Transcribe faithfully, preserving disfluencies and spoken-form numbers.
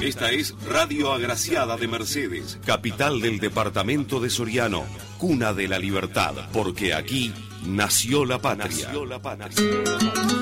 Esta es Radio Agraciada de Mercedes, capital del departamento de Soriano, cuna de la libertad, porque aquí nació la patria. Nació la patria.